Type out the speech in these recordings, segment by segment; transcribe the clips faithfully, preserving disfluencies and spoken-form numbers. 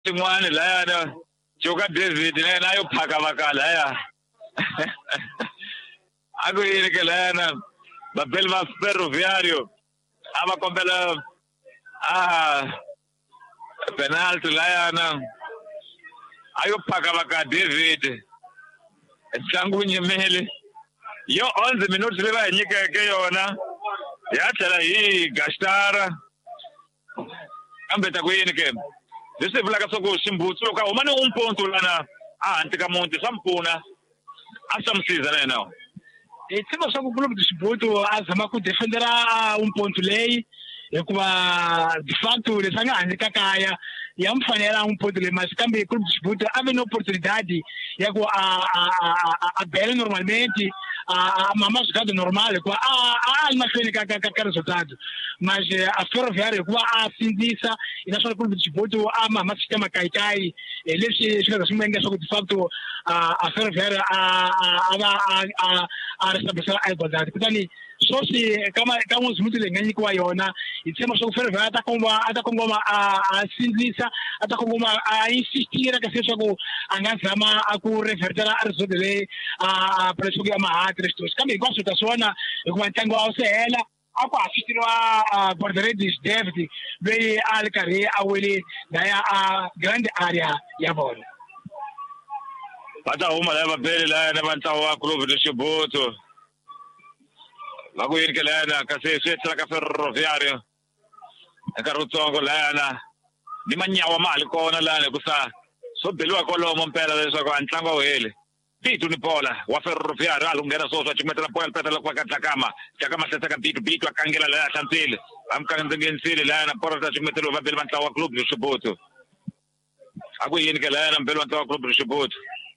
tin'wana layana Joka David na yo phaka vakala ya aku yini ke layana babel va ferroviario ava kombela ah penalty layana ayo phaka vaka David ntlangu nyemele yo onze minutos leva nyika ke yona yathela hi Gastara ambeta kuyini ke Desse vula ka soko Shimbutso ka umane un ponto lana ah antika monte sampuna asamsiza na nawo e tsema swa ku club de Shibuto azama ku defendera un ponto lei hikuva de facto lesanga handle ka kaya ya mfanela un ponto le mas kambe club de Shibuto ave no oportunidade ya ku a a a bela normalmente a mama jogada normal com a a mahlweni ka ka ka resultado mas a Ferroviária com a Sindisa e na sua clube de Shibuto a mama sistema kai kai leswi swi nga swi menga swa ku de facto a Ferroviária a a a a restabelecer a igualdade kutani so si kama kama uzimuti lenganyikiwa yona itsema swa ku Ferroviária ata komba ata komba a Sindisa ata komba a insistira ka swa ku angazama aku revertera a result le a preço que ama atrestos kama igual tá sona com ntlangu a sela aku assistirwa a Borderedis David be alkari awele daya a grande area ya bola bata uma leva bele lá na bantawa clube de Shibuto lagu yirke lana ka se se tra ka Ferroviario ka rutongo lana di manyawa mali kona lana kusa so belwa kolo mompela leso ko ntlangu wele Bitu ni pola wa Ferroviario alungera soso chimetela pola petela kwa katakama chakama sasa bitu bitu akangela la tantile amkanga ngensile la na porta chimetelo va belmanta wa club de Shibuto aku yini ke la na belmanta wa club de Shibuto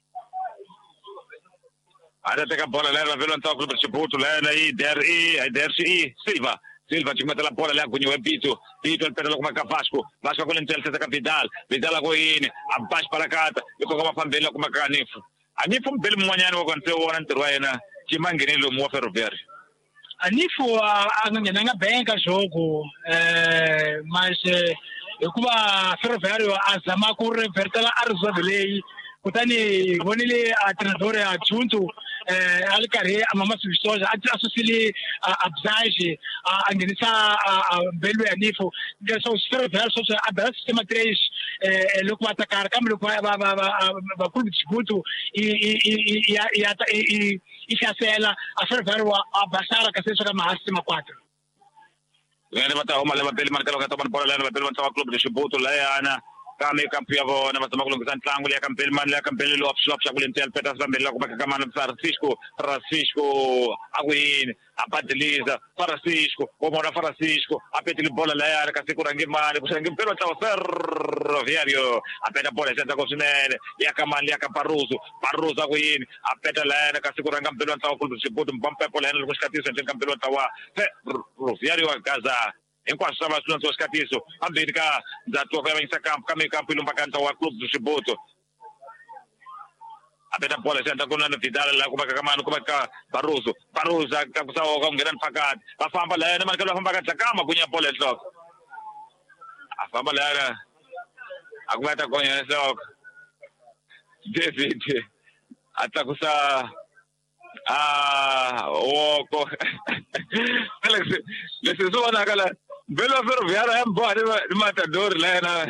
ada teka pola la na belmanta wa club de Shibuto la na i der i der si Silva Silva chimetela pola la kunyo bitu bitu petela kwa Vasco Vasco con l'intel sasa Vidal Vidal ako yini abash para kata yuko kama pambela kwa Kanifu Anifu mbele mwanyani wa kwanse wana ntirwaena chimangeni lo mwa Ferroviário Anifu angangena nga benka jogo eh mas hikuva Ferroviário azama ku revertela a resolve lei kutani vonile a treinador a junto eh alkari amama subisoja asosili abzage angenisa belwe Anifu ngeso Ferroviário so a sistema três eh lo atacar kama lo ba ba ba clube de Shibuto e e e e e chasela a Ferroviário a Basara ka sesa kama sistema quatro Ngene bata uma leva pele marcalo ka toman pola leva pele manta clube de Shibuto la yana kami kampia vo na masama kulungu santlangu le kampel man le kampel lo option option kulentel petas ba mela ko kama na Francisco Francisco Aguin apadeliza Francisco como na Francisco apetili bola la yana ka sikurangi mali kusangi pelo ta Ferroviário apeta bola senta kosinene ya kama le ka Paruso Paruso Aguin apeta la yana ka sikuranga pelo ta clube de Shibuto mbampa bola yana ko skati senta kampelo ta wa Ferroviário a casa enquanto estava estudando os catiços, a América da tua vai em campo, caminho campo e não para cantar o clube do Shibuto. A peta bola senta com o Vidal lá como é que camano como é que Barroso, Barroso que está com um grande pacat, a fama lá não marca a pacat cama punha bola só. A fama lá aguenta com isso. David até com essa ah o co Alex les zo na kala belo Ferroviário é bom de matador lá na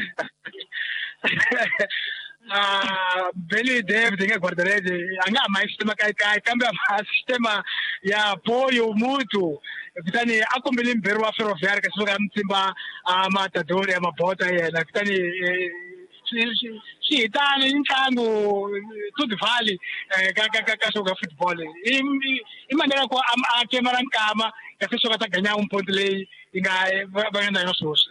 ah beli David nga guardarede anga mais sistema kai kai cambia mais sistema ya apoio mútuo vitani akombele mbero wa Ferroviário que soga mtimba a matador ya mabota yena vitani Sì, dai, intendo tutti vali ka ka ka soga football. In in maniera qua a chiamare in cama che se soga gagna un po' di lei inga va andare no sos.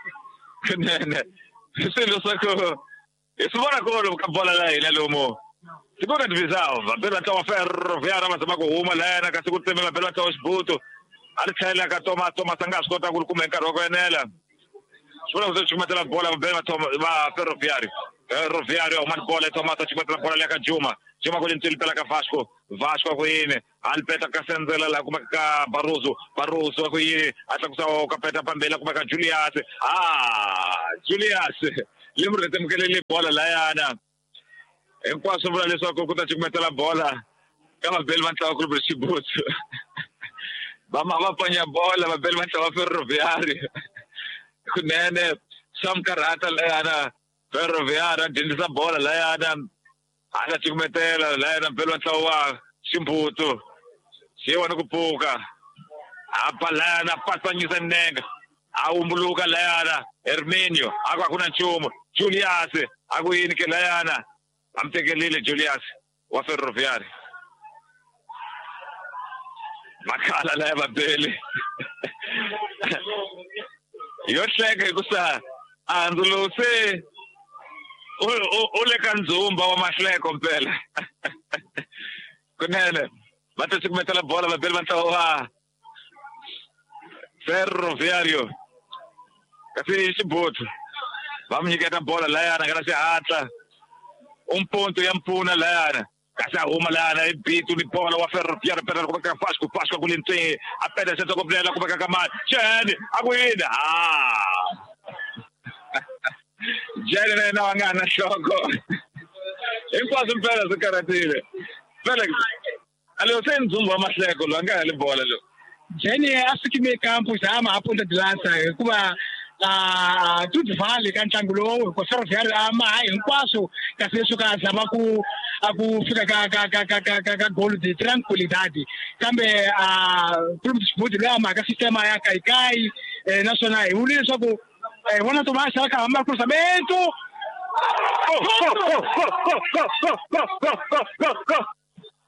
Se lo so co. E se ora con che bola lei la lomo. Si può divisare, va bene a Ferroviário ma sama ko uma lena ka sikutte me belo ta Shibuto. Alkhala ka toma toma sanga skota ku kumenka ro kwenela. Solo se ci mette la bola bene ma Ferroviário. Ferroviário man bola tomata ci mette la bola ka Juma. Juma con il pela ka Vasco. Vasco ko yini. Alpeta ka senzela la kuma ka Barroso. Barroso ko yini. Ata kusa ka peta pambela kuma ka Julius. Ah, Julius. limri temkelele bola layana hinkwaswo vula leswaku ku ta cukumetela bola ka mabeli va ntlawa Club de Xibutsu va ma va panya bola mabeli va ntlawa Ferroviário kunene Sam Karata layana Ferroviário dyondzisa bola layana a nga cukumetela layana mabeli va ntlawa Xibutsu xi wona ku pfuka apa layana pasanyisa nenga awumbuluka layana Herminio akakuna nchumu Julius akuyini ke layana amtekelile Julius wa Ferroviário makhala la babeli yohleke kusa anduluse ule kanzumba wa mahleko mpela kunene bathi sikumethela bola babeli bantlawa Ferroviário kasi Xibutsu vamnyiketa bola layana kana xihatla un ponto yampuna layana kasi ahuma layana ibitu ni bola wa Ferroviário pera kubeka Pasco Pasco kulinti apeda sento koplela kubeka kamani Jeni akwina ah Jeni na wangana shoko hinkwaswo mpela zikaratile Felix alo senzumba mahleko lo anga le bola lo Jeni asikime campo zama apunta dilansa hikuva ah tutti vale ka ntlangu lowu ko Ferroviário ama hinkwaswo kasi leswi ka zama ku aku fika ka ka ka ka ka ka goal de tranquilidade kambe a Club de Xibutsu lo ama ka sistema ya kai kai naswona hi vuli leswaku vona to va xaka hamba cruzamento